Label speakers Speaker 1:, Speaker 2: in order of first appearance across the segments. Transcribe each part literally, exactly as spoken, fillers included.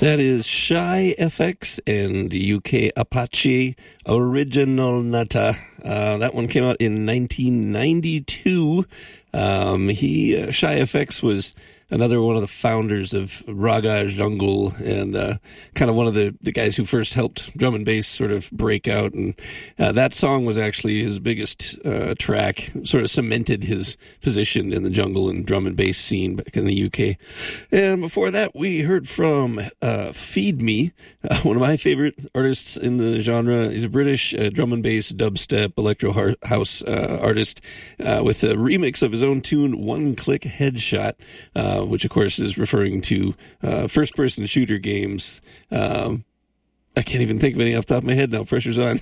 Speaker 1: That is Shy F X and U K Apache Original Nata. Uh, that one came out in nineteen ninety-two. Um, he, uh, Shy F X was another one of the founders of Raga Jungle and uh, kind of one of the, the guys who first helped drum and bass sort of break out. And uh, that song was actually his biggest uh, track, sort of cemented his position in the jungle and drum and bass scene back in the U K. And before that, we heard from uh, Feed Me, uh, one of my favorite artists in the genre. He's a British uh, drum and bass, dubstep, electro house uh, artist uh, with a remix of his own tune, One Click Headshot, uh, which of course is referring to uh, first-person shooter games. Um, I can't even think of any off the top of my head now. Pressure's on.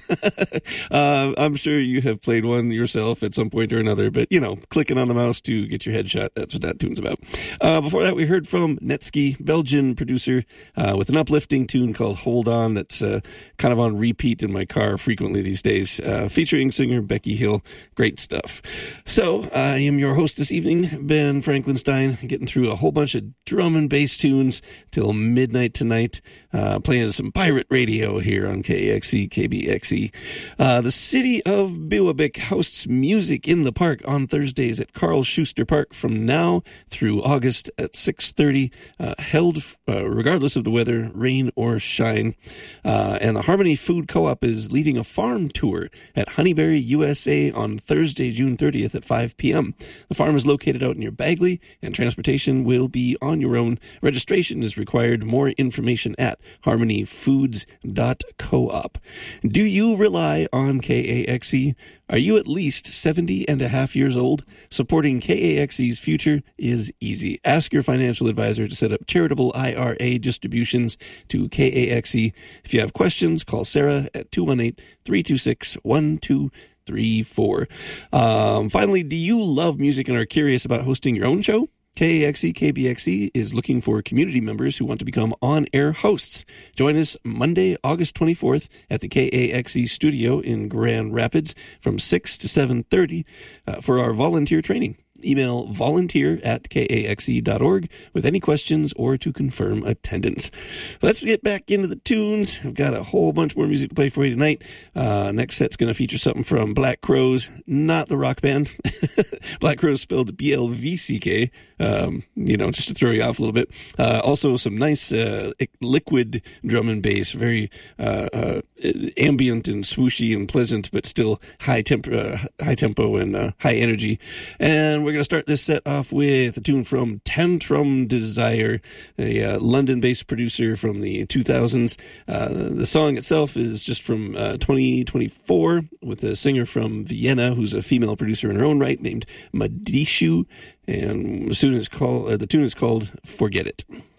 Speaker 1: uh, I'm sure you have played one yourself at some point or another, but, you know, clicking on the mouse to get your headshot, that's what that tune's about. Uh, before that, we heard from Netsky, Belgian producer, uh, with an uplifting tune called Hold On that's uh, kind of on repeat in my car frequently these days, uh, featuring singer Becky Hill. Great stuff. So, I am your host this evening, Ben Franklinstein, getting through a whole bunch of drum and bass tunes till midnight tonight, uh, playing some pirate radio. Radio here on K A X E, K B X E. Uh, the city of Biwabik hosts Music in the Park on Thursdays at Carl Schuster Park from now through August at six thirty, uh, held uh, regardless of the weather, rain or shine. Uh, and the Harmony Food Co-op is leading a farm tour at Honeyberry U S A on Thursday, June thirtieth at five p.m. The farm is located out near Bagley, and transportation will be on your own. Registration is required. More information at Harmony Foods dot co-op. Do you rely on K A X E? Are you at least seventy and a half years old? Supporting K A X E's future is easy. Ask your financial advisor to set up charitable I R A distributions to K A X E. If you have questions, call Sarah at two one eight, three two six, one two three four. Um, finally, do you love music and are curious about hosting your own show? K A X E K B X E is looking for community members who want to become on-air hosts. Join us Monday, August twenty-fourth at the K A X E studio in Grand Rapids from six to seven thirty uh, for our volunteer training. Email volunteer at K A X E dot org with any questions or to confirm attendance. Let's get back into the tunes. I've got a whole bunch more music to play for you tonight. Uh, next set's going to feature something from Black Crowes, not the rock band. Black Crowes spelled B L V C K, um, you know, just to throw you off a little bit. Uh, also some nice uh, liquid drum and bass, very uh, uh, ambient and swooshy and pleasant, but still high, temp- uh, high tempo and uh, high energy. And we're We're going to start this set off with a tune from Tantrum Desire, a uh, London-based producer from the two thousands. Uh, the song itself is just from uh, twenty twenty-four with a singer from Vienna who's a female producer in her own right named Madishu. And the tune is called, uh, the tune is called Forget It.